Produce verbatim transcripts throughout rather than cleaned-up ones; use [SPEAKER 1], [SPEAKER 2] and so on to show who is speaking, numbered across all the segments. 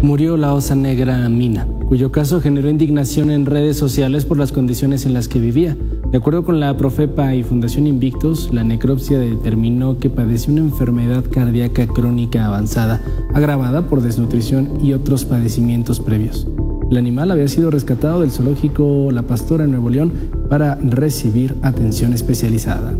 [SPEAKER 1] Murió la osa negra Mina, cuyo caso generó indignación en redes sociales por las condiciones en las que vivía. De acuerdo con la Profepa y Fundación Invictus, la necropsia determinó que padecía una enfermedad cardíaca crónica avanzada, agravada por desnutrición y otros padecimientos previos. El animal había sido rescatado del zoológico La Pastora en Nuevo León para recibir atención especializada.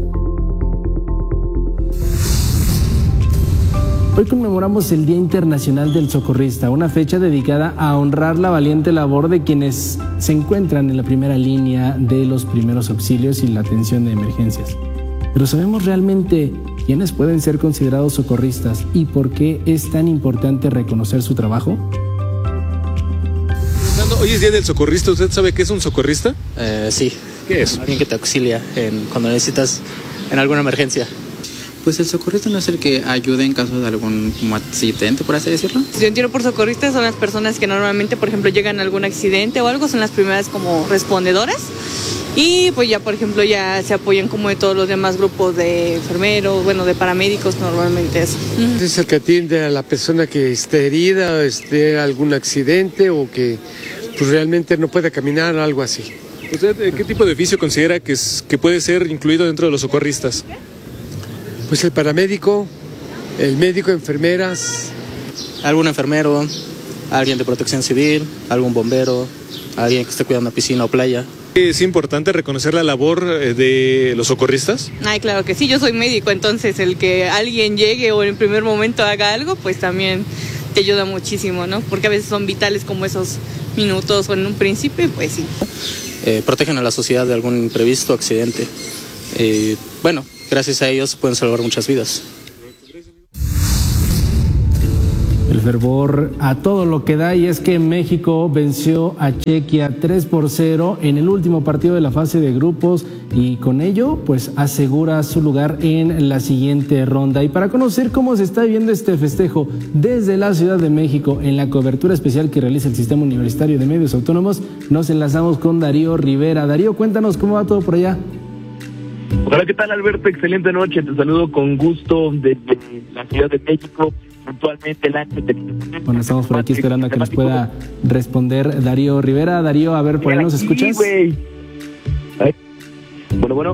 [SPEAKER 1] Hoy conmemoramos el Día Internacional del Socorrista, una fecha dedicada a honrar la valiente labor de quienes se encuentran en la primera línea de los primeros auxilios y la atención de emergencias. Pero ¿sabemos realmente quiénes pueden ser considerados socorristas y por qué es tan importante reconocer su trabajo?
[SPEAKER 2] Hoy es Día del Socorrista. ¿Usted sabe qué es un socorrista?
[SPEAKER 3] Eh, sí.
[SPEAKER 2] ¿Qué es?
[SPEAKER 3] Alguien que te auxilia en, cuando necesitas en alguna emergencia.
[SPEAKER 4] Pues el socorrista no es el que ayuda en caso de algún como accidente, por así decirlo.
[SPEAKER 5] Si yo entiendo por socorristas son las personas que normalmente, por ejemplo, llegan a algún accidente o algo, son las primeras como respondedoras. Y pues ya, por ejemplo, ya se apoyan como de todos los demás grupos de enfermeros, bueno, de paramédicos normalmente eso.
[SPEAKER 6] Es el que atiende a la persona que esté herida, o esté algún accidente o que pues realmente no puede caminar o algo así.
[SPEAKER 2] ¿Usted qué tipo de oficio considera que, es, que puede ser incluido dentro de los socorristas?
[SPEAKER 6] Pues el paramédico, el médico, enfermeras.
[SPEAKER 3] Algún enfermero, alguien de protección civil, algún bombero, alguien que esté cuidando una piscina o playa.
[SPEAKER 2] ¿Es importante reconocer la labor de los socorristas?
[SPEAKER 5] Ay, claro que sí, yo soy médico, entonces el que alguien llegue o en el primer momento haga algo, pues también te ayuda muchísimo, ¿no? Porque a veces son vitales como esos minutos o en un principio, pues sí.
[SPEAKER 3] Eh, protegen a la sociedad de algún imprevisto, accidente. Eh, bueno, gracias a ellos pueden salvar muchas vidas.
[SPEAKER 1] El fervor a todo lo que da, y es que México venció a Chequia tres por cero en el último partido de la fase de grupos y con ello pues asegura su lugar en la siguiente ronda. Y para conocer cómo se está viviendo este festejo desde la Ciudad de México en la cobertura especial que realiza el Sistema Universitario de Medios Autónomos, nos enlazamos con Darío Rivera. Darío, cuéntanos cómo va todo por allá.
[SPEAKER 7] Hola, ¿qué tal, Alberto? Excelente noche, te saludo con gusto desde la Ciudad de México, puntualmente el ángel de...
[SPEAKER 1] Bueno, estamos por aquí esperando a que nos pueda responder Darío Rivera. Darío, a ver, ¿por ahí nos escuchas?
[SPEAKER 7] Sí, bueno, bueno.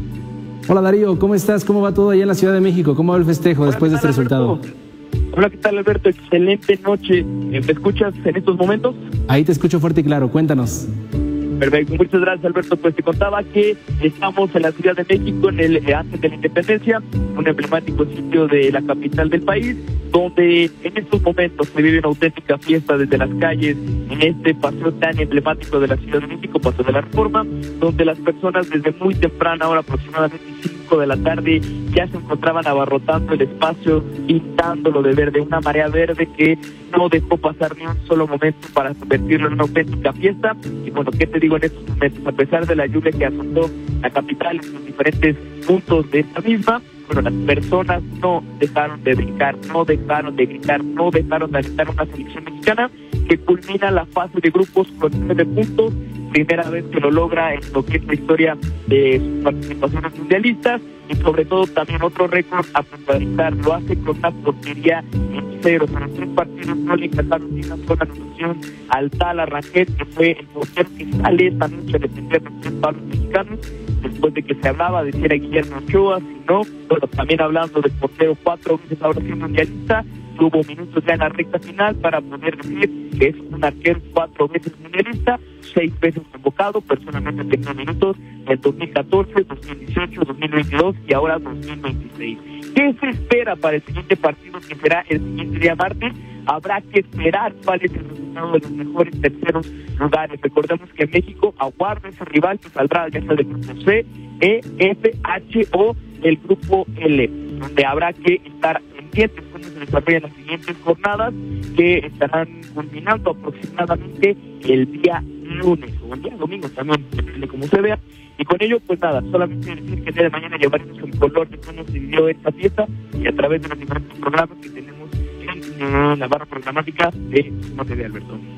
[SPEAKER 1] Hola, Darío, ¿cómo estás? ¿Cómo va todo allá en la Ciudad de México? ¿Cómo va el festejo después de este resultado?
[SPEAKER 7] Hola, ¿qué tal, Alberto? Excelente noche. ¿Me escuchas en estos momentos?
[SPEAKER 1] Ahí te escucho fuerte y claro, cuéntanos.
[SPEAKER 7] Perfecto, muchas gracias, Alberto. Pues te contaba que estamos en la Ciudad de México, en el Ángel de la Independencia, un emblemático sitio de la capital del país, donde en estos momentos se vive una auténtica fiesta desde las calles, en este paseo tan emblemático de la Ciudad de México, Paseo de la Reforma, donde las personas desde muy temprana hora, aproximadamente cinco de la tarde, ya se encontraban abarrotando el espacio, pintándolo de verde, una marea verde que no dejó pasar ni un solo momento para convertirlo en una auténtica fiesta. Y bueno, ¿qué te digo en estos momentos? A pesar de la lluvia que azotó la capital en los diferentes puntos de esta misma, bueno, las personas no dejaron de brincar, no dejaron de gritar, no dejaron de alentar una selección mexicana que culmina la fase de grupos con nueve puntos, primera vez que lo logra en lo que es la historia de sus participaciones mundialistas, y sobre todo también otro récord a puntualizar, lo hace con una portería en cero. En los tres partidos no le encajaron ni una sola anotación al Tala Ranquet, que fue el portero que sale esta noche a defender los tres palos mexicanos, después de que se hablaba de si era Guillermo Ochoa, si no, bueno, también hablando del portero cuatro veces ahora sí mundialista, tuvo minutos ya en la recta final para poder decir que es un arquero cuatro veces mundialista, seis veces convocado, personalmente tenía minutos en dos mil catorce, dos mil dieciocho, dos mil veintidós y ahora dos mil veintiséis. ¿Qué se espera para el siguiente partido, que será el siguiente día martes? Habrá que esperar cuál es el resultado de los mejores terceros lugares. Recordemos que México aguarda ese rival que saldrá ya sea del grupo C, E, F, H o el grupo L, donde habrá que estar pendientes cómo se desarrollan las siguientes jornadas, que estarán culminando aproximadamente el día lunes o el día domingo también, depende cómo se vea. Y con ello, pues nada, solamente decir que el día de mañana llevaremos el color de cómo se vivió esta fiesta y a través de los diferentes programas que tenemos en la barra programática de Noticias de Alberto.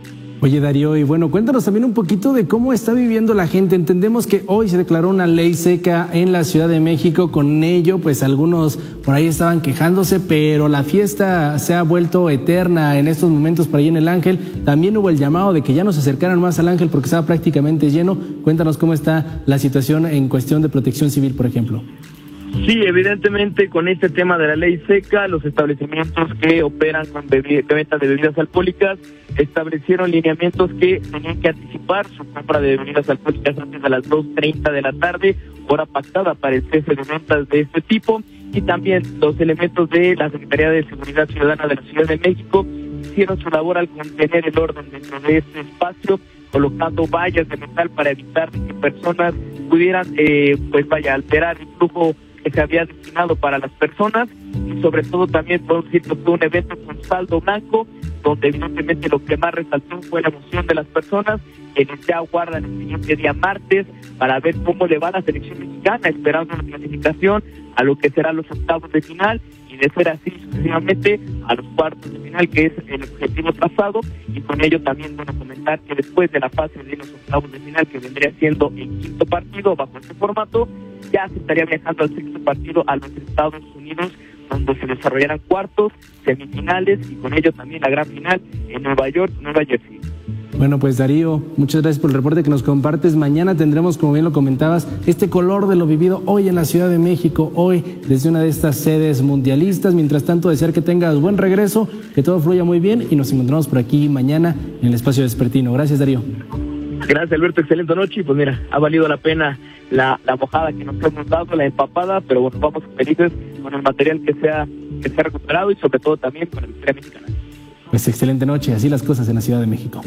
[SPEAKER 1] Oye, Darío, y bueno, cuéntanos también un poquito de cómo está viviendo la gente. Entendemos que hoy se declaró una ley seca en la Ciudad de México. Con ello, pues algunos por ahí estaban quejándose, pero la fiesta se ha vuelto eterna en estos momentos por ahí en el Ángel. También hubo el llamado de que ya no se acercaran más al Ángel porque estaba prácticamente lleno. Cuéntanos cómo está la situación en cuestión de protección civil, por ejemplo.
[SPEAKER 7] Sí, evidentemente con este tema de la ley seca, los establecimientos que operan con bebi- venta de bebidas alcohólicas establecieron lineamientos que tenían que anticipar su compra de bebidas alcohólicas antes de las dos treinta de la tarde, hora pactada para el cese de ventas de este tipo, y también los elementos de la Secretaría de Seguridad Ciudadana de la Ciudad de México hicieron su labor al contener el orden dentro de este espacio, colocando vallas de metal para evitar que personas pudieran, eh, pues vaya, alterar el flujo que se había destinado para las personas, y sobre todo también por cierto fue un evento con saldo blanco, donde evidentemente lo que más resaltó fue la emoción de las personas, quienes ya aguardan el siguiente día martes para ver cómo le va la selección mexicana, esperando la clasificación a lo que serán los octavos de final, y de ser así sucesivamente a los cuartos de final, que es el objetivo trazado, y con ello también bueno comentar que después de la fase de los octavos de final, que vendría siendo el quinto partido bajo este formato, ya se estaría viajando al sexto partido a los Estados Unidos, donde se desarrollarán cuartos, semifinales y con ello también la gran final en Nueva York, Nueva Jersey.
[SPEAKER 1] Bueno, pues Darío, muchas gracias por el reporte que nos compartes. Mañana tendremos, como bien lo comentabas, este color de lo vivido hoy en la Ciudad de México, hoy desde una de estas sedes mundialistas. Mientras tanto, desear que tengas buen regreso, que todo fluya muy bien y nos encontramos por aquí mañana en el espacio vespertino. Gracias, Darío.
[SPEAKER 7] Gracias, Alberto, excelente noche, y pues mira, ha valido la pena la, la mojada que nos hemos dado, la empapada, pero bueno, vamos felices con el material que se ha, que se ha recuperado y sobre todo también con el historia mexicana.
[SPEAKER 1] Pues excelente noche, así las cosas en la Ciudad de México.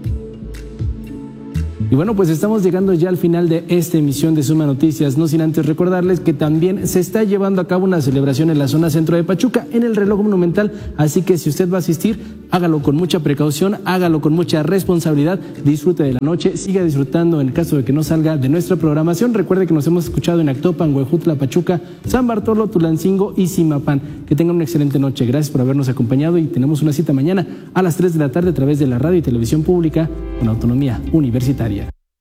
[SPEAKER 1] Y bueno, pues estamos llegando ya al final de esta emisión de Suma Noticias, no sin antes recordarles que también se está llevando a cabo una celebración en la zona centro de Pachuca, en el Reloj Monumental, así que si usted va a asistir, hágalo con mucha precaución, hágalo con mucha responsabilidad, disfrute de la noche, siga disfrutando en el caso de que no salga de nuestra programación. Recuerde que nos hemos escuchado en Actopan, Huejutla, Pachuca, San Bartolo, Tulancingo y Zimapán. Que tengan una excelente noche, gracias por habernos acompañado y tenemos una cita mañana a las tres de la tarde a través de la radio y televisión pública con autonomía universitaria.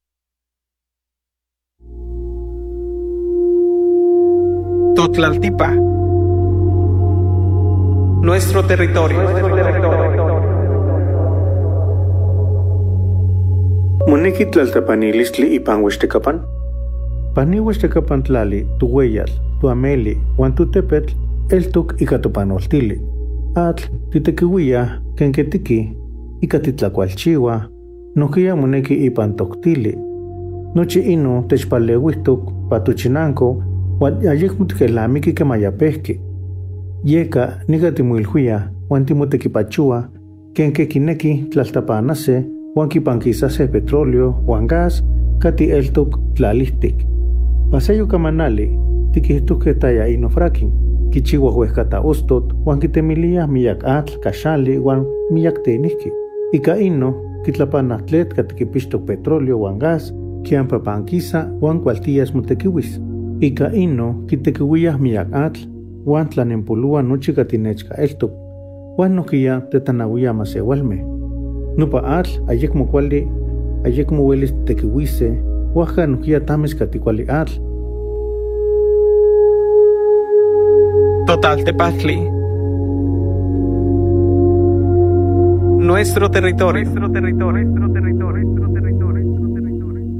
[SPEAKER 8] Totlaltipa, nuestro territorio.
[SPEAKER 9] Muniki tlaltapanilistli ipan Huixtecapan. Pani Huixtecapan tlali, tuhueyal, tuameli, huantutepetl, eltuk icatopanoltili. Atl, titequihuia, kenquetiki, icatitlacualchiwa, noquia muneki ipan toctili. Nochi ino techpaleuistuk, patuchinanco, Wan ayekmutkelamiki kemayapehki. Yeka nigatimuilhuia, wan timotekipachua, kenke kineki tlaltapanase, wan kipankisase petróleo, wan gas, kati eltuk tlalihtik. Pasayo kamanali, tikihtuke taya ino fracking, kichiwa huescata ostot, wan kitemilia miyak atl, kashali, wan miyak tenihki. Ika ino, kitlapanatlet katikipishtok petróleo, wan gas, kian papankisa, wan kualtias mutekiwis. Ika ino kitekiwiyah miyak atl, wan tlanempolua nochi katinechka eltuk, wan nokia tetanawia masewalme. Nupa atl ayekmo kuali, ayekmo welis tekiwise, waja nokia tamis katikuali atl.
[SPEAKER 8] Totaltepaztli, nuestro territorio. Nuestro territorio, nuestro territorio, nuestro territorio, nuestro territorio.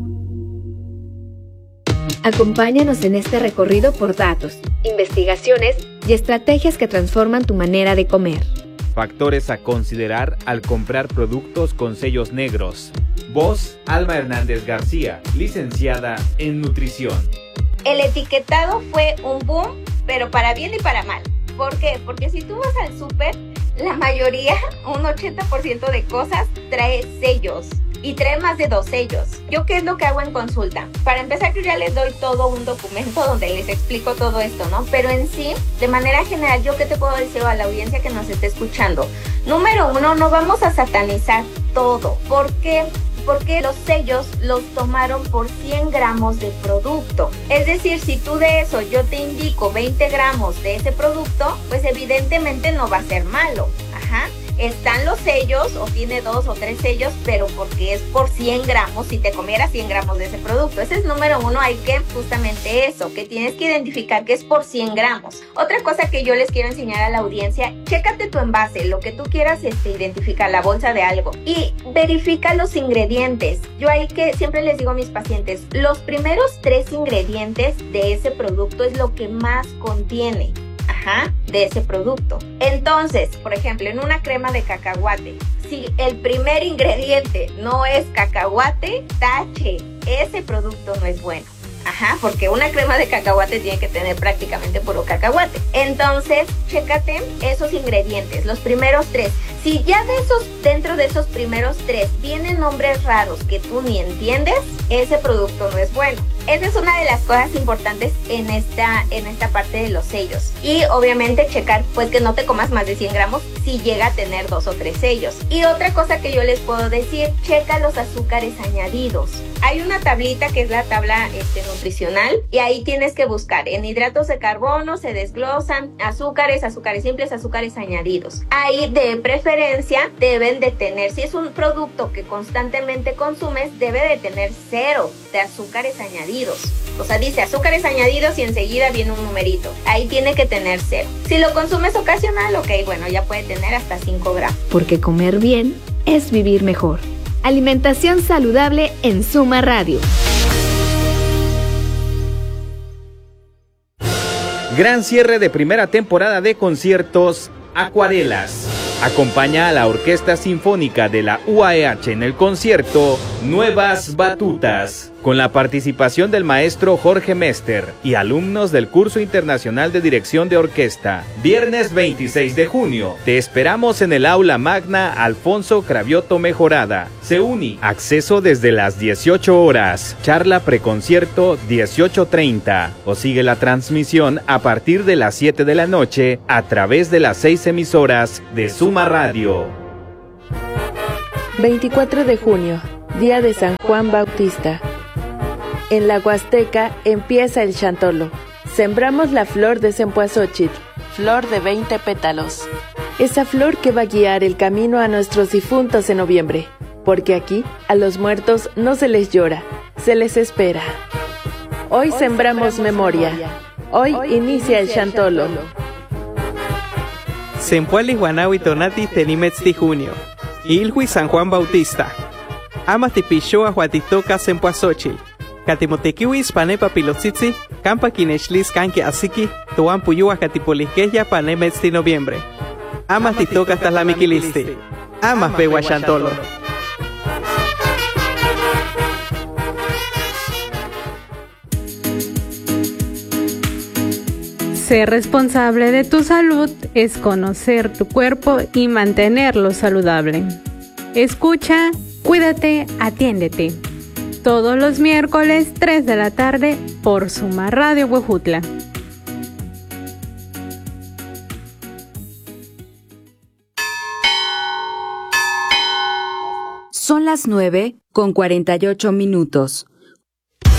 [SPEAKER 10] Acompáñanos en este recorrido por datos, investigaciones y estrategias que transforman tu manera de comer.
[SPEAKER 11] Factores a considerar al comprar productos con sellos negros. Voz, Alma Hernández García, licenciada en nutrición.
[SPEAKER 12] El etiquetado fue un boom, pero para bien y para mal. ¿Por qué? Porque si tú vas al súper, la mayoría, un ochenta por ciento de cosas, trae sellos. Y trae más de dos sellos. ¿Yo qué es lo que hago en consulta? Para empezar, yo ya les doy todo un documento donde les explico todo esto, ¿no? Pero en sí, de manera general, ¿yo qué te puedo decir a la audiencia que nos esté escuchando? Número uno, no vamos a satanizar todo. ¿Por qué? Porque los sellos los tomaron por cien gramos de producto. Es decir, si tú de eso yo te indico veinte gramos de ese producto, pues evidentemente no va a ser malo. Ajá. están los sellos o tiene dos o tres sellos, pero porque es por cien gramos, si te comieras cien gramos de ese producto. Ese es número uno, hay que justamente eso, que tienes que identificar que es por cien gramos. Otra cosa que yo les quiero enseñar a la audiencia, chécate tu envase, lo que tú quieras este, identificar, la bolsa de algo, y verifica los ingredientes. Yo ahí que siempre les digo a mis pacientes, los primeros tres ingredientes de ese producto es lo que más contiene. Ajá, de ese producto. Entonces, por ejemplo, en una crema de cacahuate, si el primer ingrediente no es cacahuate, tache, ese producto no es bueno. Ajá, porque una crema de cacahuate tiene que tener prácticamente puro cacahuate. Entonces, chécate esos ingredientes, los primeros tres. Si ya de esos, dentro de esos primeros tres vienen nombres raros que tú ni entiendes, ese producto no es bueno. Esa es una de las cosas importantes en esta, en esta parte de los sellos. Y obviamente checar pues que no te comas más de cien gramos si llega a tener dos o tres sellos. Y otra cosa que yo les puedo decir, checa los azúcares añadidos. Hay una tablita que es la tabla este, nutricional y ahí tienes que buscar en hidratos de carbono, se desglosan azúcares, azúcares simples, azúcares añadidos. Ahí de preferencia deben de tener, si es un producto que constantemente consumes, debe de tener cero de azúcares añadidos. O sea, dice azúcares añadidos y enseguida viene un numerito. Ahí tiene que tener cero. Si lo consumes ocasional, ok, bueno, ya puede tener hasta cinco gramos.
[SPEAKER 10] Porque comer bien es vivir mejor. Alimentación saludable en Suma Radio.
[SPEAKER 11] Gran cierre de primera temporada de conciertos Acuarelas. Acompaña a la Orquesta Sinfónica de la U A E H en el concierto Nuevas Batutas, con la participación del maestro Jorge Mester y alumnos del Curso Internacional de Dirección de Orquesta. Viernes veintiséis de junio, te esperamos en el Aula Magna Alfonso Cravioto Mejorada. Se uni, acceso desde las dieciocho horas, charla preconcierto dieciocho treinta, o sigue la transmisión a partir de las siete de la noche a través de las seis emisoras de Suma Radio.
[SPEAKER 13] veinticuatro de junio, día de San Juan Bautista. En la Huasteca empieza el Chantolo. Sembramos la flor de Cempoazóchitl, flor de veinte pétalos. Esa flor que va a guiar el camino a nuestros difuntos en noviembre, porque aquí a los muertos no se les llora, se les espera. Hoy, Hoy sembramos, sembramos memoria. memoria. Hoy, Hoy inicia el Chantolo.
[SPEAKER 14] Sempuali Guanawi Tonati Tenimetzti Junio. Ilhui San Juan Bautista. Amati Pichoa Huatitoca Cempoazóchitl. Katimotekiwis panepa pilotzitzi, campa kinechlis kanki asiki, tuan puyua katipolisqueya panemetzti noviembre. Amas titoca hasta la miquilisti. Amas pewa Chantolo.
[SPEAKER 15] Ser responsable de tu salud es conocer tu cuerpo y mantenerlo saludable. Escucha, cuídate, atiéndete. Todos los miércoles, tres de la tarde, por Suma Radio Huejutla.
[SPEAKER 16] Son las nueve con cuarenta y ocho minutos.